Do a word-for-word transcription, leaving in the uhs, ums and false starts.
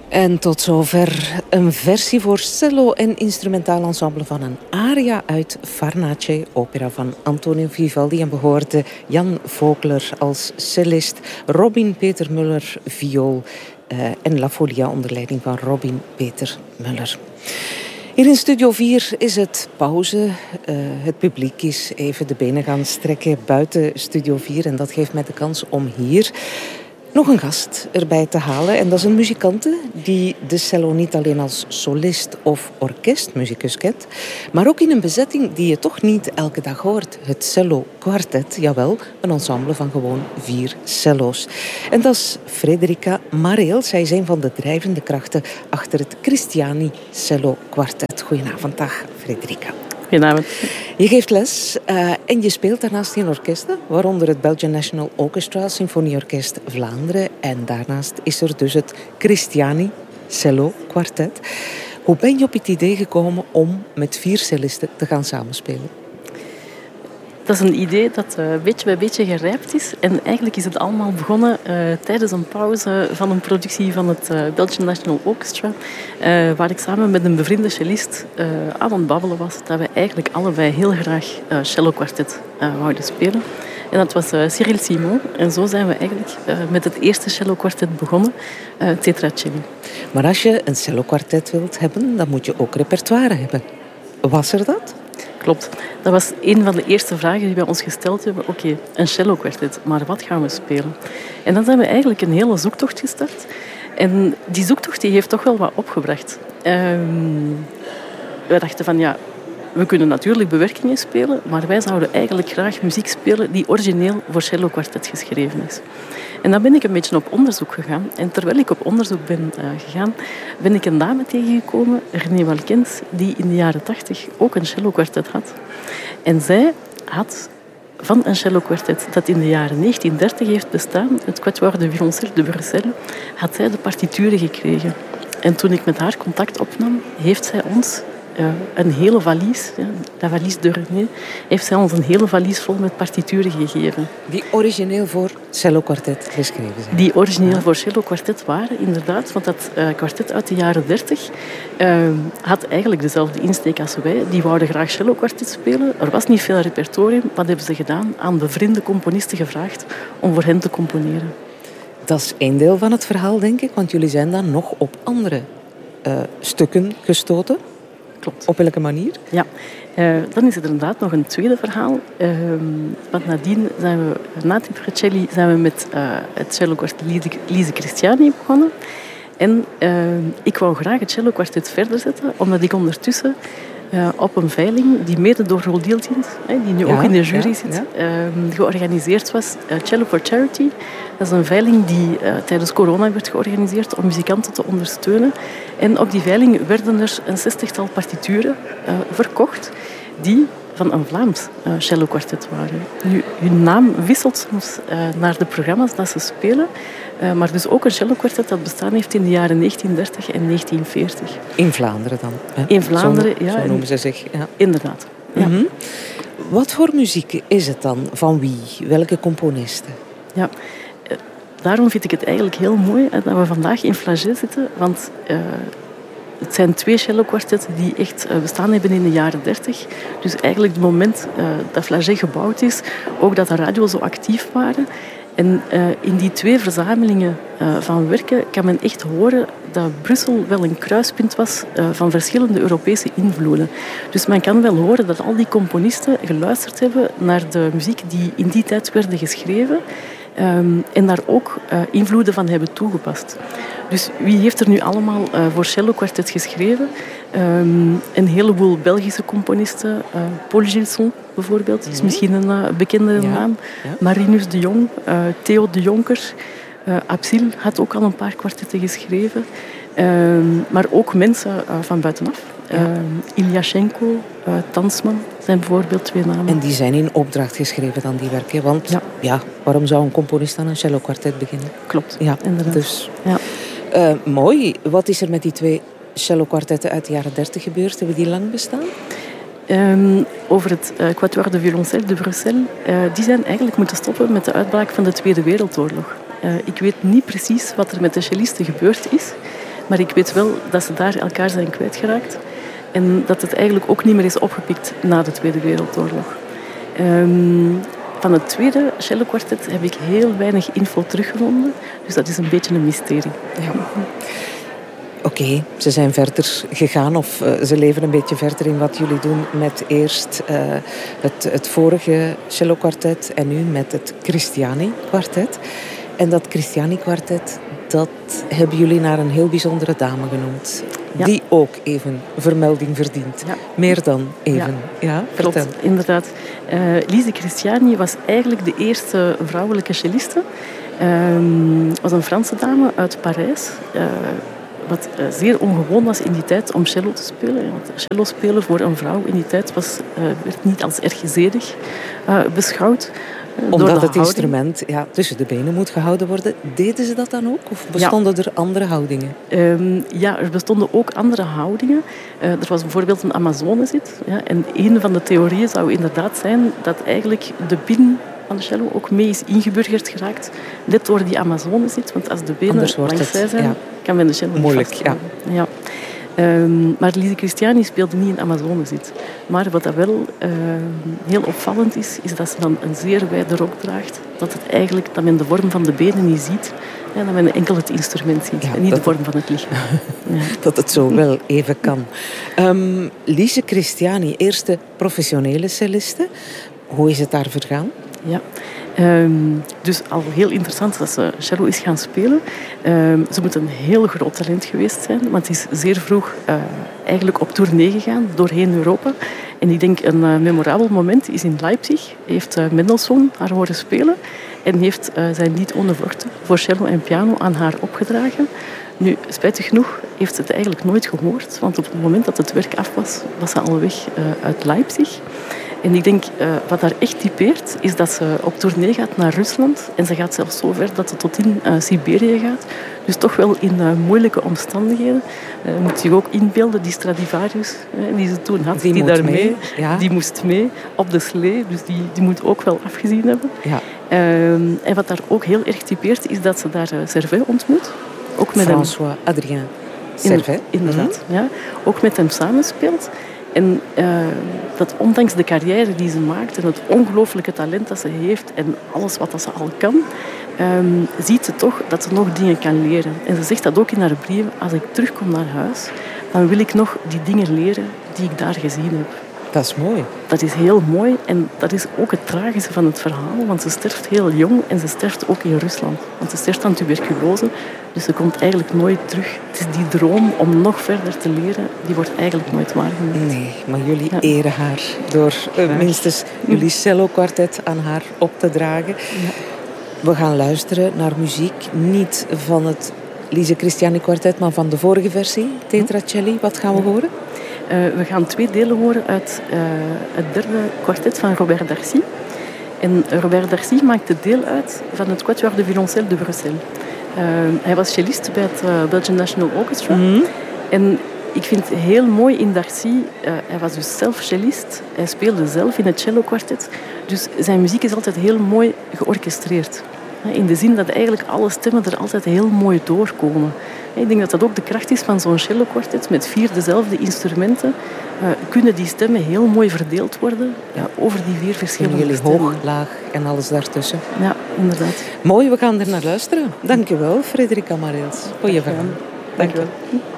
En tot zover een versie voor cello en instrumentaal ensemble van een aria uit Farnace, opera van Antonio Vivaldi. En we hoorden Jan Vogler als cellist, Robin Peter Muller viool uh, en La Folia onder leiding van Robin Peter Muller. Hier in Studio vier is het pauze. Uh, het publiek is even de benen gaan strekken buiten Studio vier. En dat geeft mij de kans om hier nog een gast erbij te halen. En dat is een muzikante die de cello niet alleen als solist of orkestmuzikus kent, maar ook in een bezetting die je toch niet elke dag hoort. Het cello kwartet, jawel, een ensemble van gewoon vier cello's. En dat is Frederica Mareel. Zij is een van de drijvende krachten achter het Cristiani Cello Kwartet. Goedenavond, dag Frederica. Goedenavond. Je geeft les uh, en je speelt daarnaast in orkesten, waaronder het Belgian National Orchestra, Symfonieorkest Vlaanderen. En daarnaast is er dus het Cristiani Cello Kwartet. Hoe ben je op het idee gekomen om met vier cellisten te gaan samenspelen? Dat is een idee dat uh, beetje bij beetje gerijpt is. En eigenlijk is het allemaal begonnen uh, tijdens een pauze van een productie van het uh, Belgian National Orchestra. Uh, waar ik samen met een bevriende cellist uh, aan het babbelen was. Dat wij eigenlijk allebei heel graag uh, cello kwartet uh, wouden spelen. En dat was uh, Cyril Simon. En zo zijn we eigenlijk uh, met het eerste cello kwartet begonnen. Uh, Tetracelli. Maar als je een cello kwartet wilt hebben, dan moet je ook repertoire hebben. Was er dat? Klopt. Dat was een van de eerste vragen die wij ons gesteld hebben. Oké, okay, een cello kwartet, maar wat gaan we spelen? En dan zijn we eigenlijk een hele zoektocht gestart. En die zoektocht die heeft toch wel wat opgebracht. Um, wij dachten van ja, we kunnen natuurlijk bewerkingen spelen, maar wij zouden eigenlijk graag muziek spelen die origineel voor cello kwartet geschreven is. En dan ben ik een beetje op onderzoek gegaan. En terwijl ik op onderzoek ben uh, gegaan, ben ik een dame tegengekomen, René Walkens, die in de jaren tachtig ook een cello kwartet had. En zij had van een cello kwartet dat in de jaren negentien dertig heeft bestaan, het Quatuor de Violoncelle de Bruxelles, had zij de partituren gekregen. En toen ik met haar contact opnam, heeft zij ons Uh, een hele valies, ja, de valies de René, heeft zij ons een hele valies vol met partituren gegeven. Die origineel voor cello kwartet geschreven zijn? Die origineel ja. voor cello kwartet waren, inderdaad. Want dat uh, kwartet uit de jaren dertig uh, had eigenlijk dezelfde insteek als wij. Die wouden graag cello kwartet spelen. Er was niet veel repertorium. Wat hebben ze gedaan? Aan bevriende componisten gevraagd om voor hen te componeren. Dat is één deel van het verhaal, denk ik. Want jullie zijn dan nog op andere uh, stukken gestoten. Klopt. Op welke manier? Ja, uh, dan is er inderdaad nog een tweede verhaal. Uh, want nadien zijn we, na Tetracelli, zijn we met uh, het cello kwartet Lise Cristiani begonnen. En uh, ik wou graag het cello kwartet verder zetten, omdat ik ondertussen uh, op een veiling, die mede door Roel Dieltjens, die nu ja, ook in de jury ja, zit, ja. uh, georganiseerd was, uh, Cello for Charity. Dat is een veiling die uh, tijdens corona werd georganiseerd om muzikanten te ondersteunen. En op die veiling werden er een zestigtal partituren uh, verkocht die van een Vlaams uh, cello kwartet waren. Nu, hun naam wisselt soms uh, naar de programma's dat ze spelen. Uh, maar dus ook een cello kwartet dat bestaan heeft in de jaren negentien dertig en negentien veertig. In Vlaanderen dan? Hè? In Vlaanderen, zo, ja. Zo noemen ze zich. Ja. Inderdaad. Ja. Mm-hmm. Wat voor muziek is het dan? Van wie? Welke componisten? Ja, uh, daarom vind ik het eigenlijk heel mooi hè, dat we vandaag in Flagey zitten. Want uh, het zijn twee cello kwartetten die echt uh, bestaan hebben in de jaren dertig. Dus eigenlijk het moment uh, dat Flagey gebouwd is, ook dat de radio zo actief waren. En uh, in die twee verzamelingen uh, van werken kan men echt horen dat Brussel wel een kruispunt was uh, van verschillende Europese invloeden. Dus men kan wel horen dat al die componisten geluisterd hebben naar de muziek die in die tijd werden geschreven. Um, en daar ook uh, invloeden van hebben toegepast. Dus wie heeft er nu allemaal uh, voor cello kwartet geschreven? Um, een heleboel Belgische componisten. Uh, Paul Gilson bijvoorbeeld, is misschien een uh, bekende ja. naam. Ja. Marinus de Jong, uh, Theo de Jonker. Uh, Absil had ook al een paar kwartetten geschreven. Um, maar ook mensen uh, van buitenaf. Ja. Uh, Ilyashenko, uh, Tansman zijn bijvoorbeeld twee namen. En die zijn in opdracht geschreven dan, die werken? Want ja. Ja, waarom zou een componist dan een cello kwartet beginnen? Klopt, ja, inderdaad. Dus, ja. uh, mooi. Wat is er met die twee cello kwartetten uit de jaren dertig gebeurd? Hebben die lang bestaan? Um, over het uh, Quatuor de Violoncelle de Bruxelles. Uh, die zijn eigenlijk moeten stoppen met de uitbraak van de Tweede Wereldoorlog. Uh, ik weet niet precies wat er met de cellisten gebeurd is. Maar ik weet wel dat ze daar elkaar zijn kwijtgeraakt. En dat het eigenlijk ook niet meer is opgepikt na de Tweede Wereldoorlog. Um, van het tweede cellokwartet heb ik heel weinig info teruggevonden. Dus dat is een beetje een mysterie. Ja. Oké, okay, ze zijn verder gegaan of uh, ze leven een beetje verder in wat jullie doen met eerst uh, het, het vorige cellokwartet en nu met het Cristiani-kwartet. En dat Cristiani-kwartet, dat hebben jullie naar een heel bijzondere dame genoemd. Ja. Die ook even vermelding verdient. Ja. Meer dan even. Ja, ja klopt, inderdaad. Uh, Lise Cristiani was eigenlijk de eerste vrouwelijke celliste. Um, was een Franse dame uit Parijs. Uh, wat uh, zeer ongewoon was in die tijd om cello te spelen. Want cello spelen voor een vrouw in die tijd was, uh, werd niet als erg zedig uh, beschouwd. Omdat het houding. instrument ja, tussen de benen moet gehouden worden. Deden ze dat dan ook? Of bestonden ja. er andere houdingen? Um, ja, er bestonden ook andere houdingen. Uh, er was bijvoorbeeld een Amazonezit. Ja, en een van de theorieën zou inderdaad zijn dat eigenlijk de pin van de cello ook mee is ingeburgerd geraakt. Net door die Amazonezit. Want als de benen langs zij zijn, ja. kan men de cello moeilijk, niet ja. ja. Um, maar Lise Cristiani speelde niet in Amazonezit. Maar wat dat wel uh, heel opvallend is, is dat ze dan een zeer wijde rok draagt. Dat het eigenlijk, dat men de vorm van de benen niet ziet. En dat men enkel het instrument ziet. Ja, en niet de vorm van het lichaam. Ja. Dat het zo wel even kan. Um, Lise Cristiani, eerste professionele celliste. Hoe is het daar vergaan? Ja. Um, dus al heel interessant dat ze cello is gaan spelen. Um, ze moet een heel groot talent geweest zijn, want het is zeer vroeg uh, eigenlijk op tournee gegaan doorheen Europa. En ik denk een uh, memorabel moment is in Leipzig. Heeft uh, Mendelssohn haar horen spelen en heeft uh, zijn lied Ohne Worte voor cello en piano aan haar opgedragen. Nu, spijtig genoeg heeft ze het eigenlijk nooit gehoord, want op het moment dat het werk af was, was ze al weg uh, uit Leipzig. En ik denk, uh, wat daar echt typeert, is dat ze op tournee gaat naar Rusland. En ze gaat zelfs zo ver dat ze tot in uh, Siberië gaat. Dus toch wel in uh, moeilijke omstandigheden. Je uh, moet zich ook inbeelden, die Stradivarius uh, die ze toen had, die, die daar mee, ja. die moest mee op de slee. Dus die, die moet ook wel afgezien hebben. Ja. Uh, en wat daar ook heel erg typeert, is dat ze daar uh, Servet ontmoet. Ook met François hem, Adrien Servet. Inderdaad, mm-hmm. ja. Ook met hem samenspeelt. En uh, dat ondanks de carrière die ze maakt en het ongelooflijke talent dat ze heeft en alles wat dat ze al kan, um, ziet ze toch dat ze nog dingen kan leren. En ze zegt dat ook in haar brieven. Als ik terugkom naar huis, dan wil ik nog die dingen leren die ik daar gezien heb. Dat is mooi. Dat is heel mooi en dat is ook het tragische van het verhaal, want ze sterft heel jong en ze sterft ook in Rusland. Want ze sterft aan tuberculose, dus ze komt eigenlijk nooit terug. Het is die droom om nog verder te leren, die wordt eigenlijk nooit waargemaakt. Nee, maar jullie ja. eren haar door uh, minstens jullie cello-kwartet aan haar op te dragen. Ja. We gaan luisteren naar muziek, niet van het Lise Cristiani kwartet, maar van de vorige versie, Tetracelli. Wat gaan we horen? Uh, we gaan twee delen horen uit uh, het derde kwartet van Robert Darcy. En Robert Darcy maakte deel uit van het Quatuor de Violoncelle de Bruxelles. Uh, hij was cellist bij het uh, Belgian National Orchestra. Mm-hmm. En ik vind het heel mooi in Darcy, uh, hij was dus zelf cellist. Hij speelde zelf in het cello-kwartet. Dus zijn muziek is altijd heel mooi georchestreerd. In de zin dat eigenlijk alle stemmen er altijd heel mooi doorkomen. Ik denk dat dat ook de kracht is van zo'n cello-kwartet. Met vier dezelfde instrumenten uh, kunnen die stemmen heel mooi verdeeld worden ja, over die vier verschillende jullie stemmen. Hoog, laag en alles daartussen. Ja, inderdaad. Mooi, we gaan er naar luisteren. Dank je wel, Frederica Mareels. Goeie verhaal. Dank je wel.